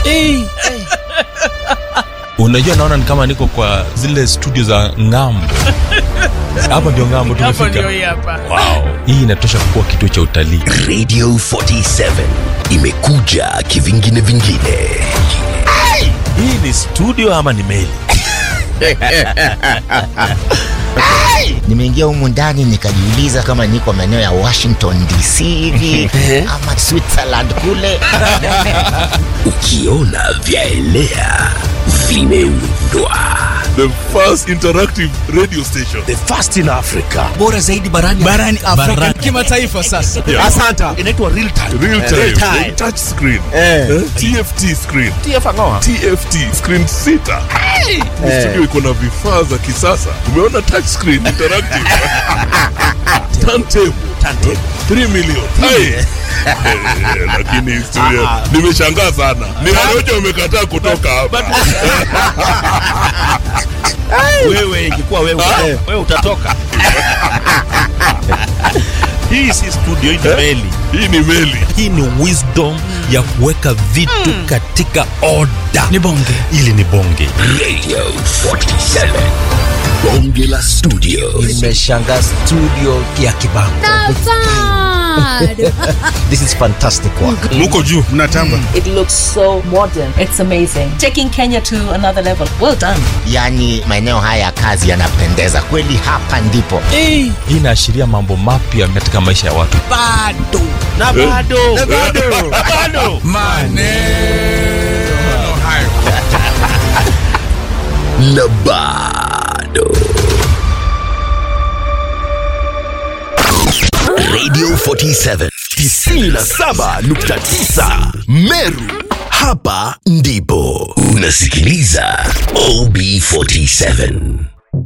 Unajua naona ni kama niko kwa zile studio za ngambo. Hapa ndio ngambo tumefika. Hapa ndio hapa. Wow. Hii inatosha kuwa kituo cha utalii. Radio 47 imekuja kivingine vingine. Hii ni studio ama ni meli? Nimeingia humu ndani nikajiuliza kama niko maeneo ya Washington DC hivi ama Switzerland kule. Ukiona vyaelea vimeundwa. The first interactive radio station. The first in Africa. Bora zaidi barani Afrika. Kimataifa sasa. Yeah. Asante. Inaitwa real time. Real time. Real time. Touch screen. TFT screen. TFT screen sita. Studio iko na vifaa za kisasa. Umeona touch screen interactive. Turntable. 3 million. Lakini studio nimeshangaa sana. Ni Harojo umekataa kutoka hapa. Wewe ingekuwa wewe utatoka. Hii si studio, hii ni meli. Hii ni meli. Hii ni wisdom ya kuweka vitu katika order. Ni bonge. Ili ni bonge. Radio 47. Bonge la studio. Nimeshangaa studio ya Kibango. This is fantastic work. Muko juu mnatamba. It looks so modern. It's amazing. Taking Kenya to another level. Well done. Yani maeneo haya ya kazi yanapendeza kweli, hapa ndipo. Hii inaashiria mambo mapya katika maisha ya watu. Bado. Maneno hayo. Na bado. Radio 47 97.9 Meru. Hapa ndipo unasikiliza OB47.